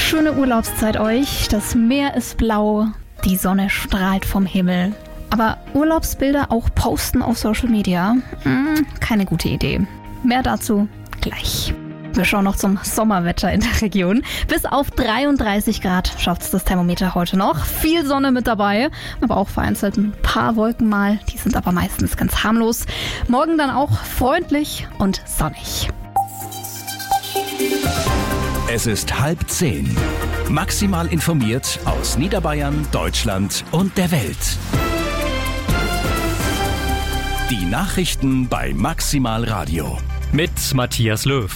Schöne Urlaubszeit euch. Das Meer ist blau, die Sonne strahlt vom Himmel. Aber Urlaubsbilder auch posten auf Social Media? Keine gute Idee. Mehr dazu gleich. Wir schauen noch zum Sommerwetter in der Region. Bis auf 33 Grad schafft es das Thermometer heute noch. Viel Sonne mit dabei, aber auch vereinzelt ein paar Wolken mal. Die sind aber meistens ganz harmlos. Morgen dann auch freundlich und sonnig. Es ist 9:30. Maximal informiert aus Niederbayern, Deutschland und der Welt. Die Nachrichten bei Maximal Radio. Mit Matthias Löw.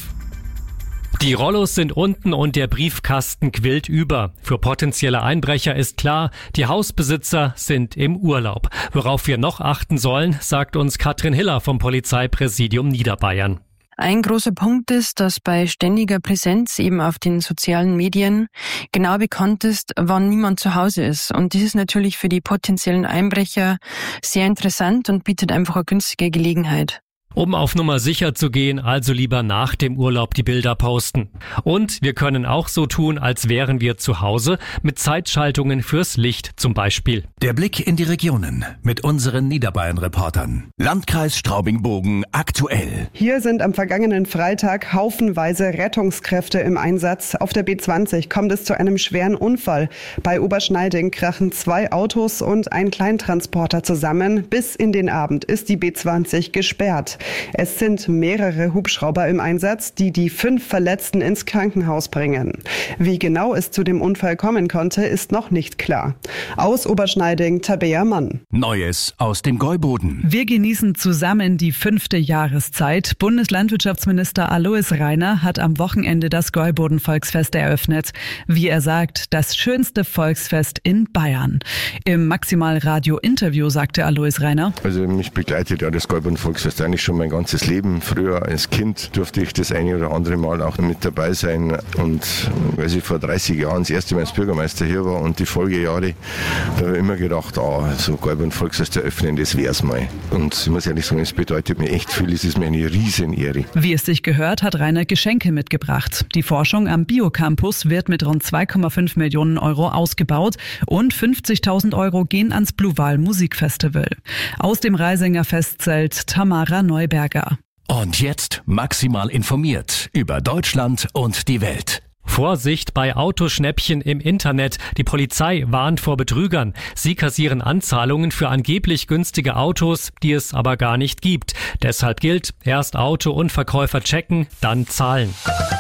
Die Rollos sind unten und der Briefkasten quillt über. Für potenzielle Einbrecher ist klar, die Hausbesitzer sind im Urlaub. Worauf wir noch achten sollen, sagt uns Katrin Hiller vom Polizeipräsidium Niederbayern. Ein großer Punkt ist, dass bei ständiger Präsenz eben auf den sozialen Medien genau bekannt ist, wann niemand zu Hause ist. Und das ist natürlich für die potenziellen Einbrecher sehr interessant und bietet einfach eine günstige Gelegenheit. Um auf Nummer sicher zu gehen, also lieber nach dem Urlaub die Bilder posten. Und wir können auch so tun, als wären wir zu Hause, mit Zeitschaltungen fürs Licht zum Beispiel. Der Blick in die Regionen mit unseren Niederbayern-Reportern. Landkreis Straubing-Bogen aktuell. Hier sind am vergangenen Freitag haufenweise Rettungskräfte im Einsatz. Auf der B20 kommt es zu einem schweren Unfall. Bei Oberschneiding krachen 2 Autos und ein Kleintransporter zusammen. Bis in den Abend ist die B20 gesperrt. Es sind mehrere Hubschrauber im Einsatz, die 5 Verletzten ins Krankenhaus bringen. Wie genau es zu dem Unfall kommen konnte, ist noch nicht klar. Aus Oberschneiding, Tabea Mann. Neues aus dem Gäuboden. Wir genießen zusammen die 5. Jahreszeit. Bundeslandwirtschaftsminister Alois Rainer hat am Wochenende das Gäuboden-Volksfest eröffnet. Wie er sagt, das schönste Volksfest in Bayern. Im Maximal-Radio-Interview sagte Alois Rainer: Also mich begleitet ja das Gäuboden-Volksfest eigentlich schon mein ganzes Leben. Früher als Kind durfte ich das eine oder andere Mal auch mit dabei sein. Und als ich vor 30 Jahren das erste Mal als Bürgermeister hier war und die Folgejahre, da habe ich immer gedacht, so Gäuboden-Volksfest eröffnen, das wär's mal. Und ich muss ehrlich sagen, es bedeutet mir echt viel, es ist mir eine Riesenehre. Wie es sich gehört, hat Rainer Geschenke mitgebracht. Die Forschung am Biocampus wird mit rund 2,5 Millionen Euro ausgebaut und 50.000 Euro gehen ans Bluewal Musikfestival. Aus dem Reisinger Festzelt Tamara Neuberger. Und jetzt maximal informiert über Deutschland und die Welt. Vorsicht bei Autoschnäppchen im Internet. Die Polizei warnt vor Betrügern. Sie kassieren Anzahlungen für angeblich günstige Autos, die es aber gar nicht gibt. Deshalb gilt, erst Auto und Verkäufer checken, dann zahlen.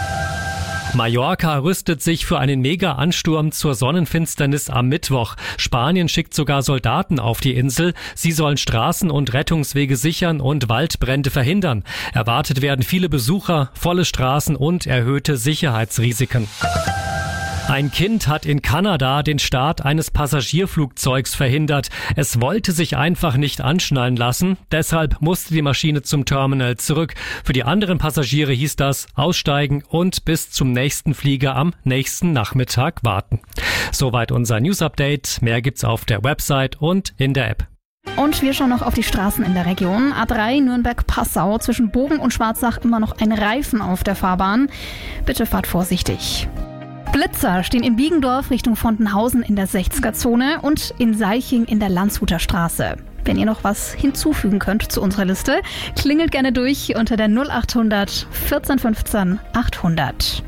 Mallorca rüstet sich für einen Mega-Ansturm zur Sonnenfinsternis am Mittwoch. Spanien schickt sogar Soldaten auf die Insel. Sie sollen Straßen und Rettungswege sichern und Waldbrände verhindern. Erwartet werden viele Besucher, volle Straßen und erhöhte Sicherheitsrisiken. Ein Kind hat in Kanada den Start eines Passagierflugzeugs verhindert. Es wollte sich einfach nicht anschnallen lassen. Deshalb musste die Maschine zum Terminal zurück. Für die anderen Passagiere hieß das aussteigen und bis zum nächsten Flieger am nächsten Nachmittag warten. Soweit unser News-Update. Mehr gibt's auf der Website und in der App. Und wir schauen noch auf die Straßen in der Region. A3 Nürnberg-Passau, zwischen Bogen und Schwarzach immer noch ein Reifen auf der Fahrbahn. Bitte fahrt vorsichtig. Blitzer stehen in Biegendorf Richtung Fontenhausen in der 60er-Zone und in Seiching in der Landshuter Straße. Wenn ihr noch was hinzufügen könnt zu unserer Liste, klingelt gerne durch unter der 0800 14 15 800.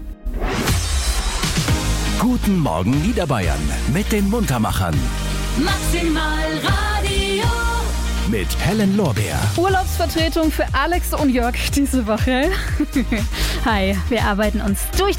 Guten Morgen Niederbayern mit den Muntermachern. Maximal Radio. Mit Helen Lorbeer. Urlaubsvertretung für Alex und Jörg diese Woche. Hi, wir arbeiten uns durch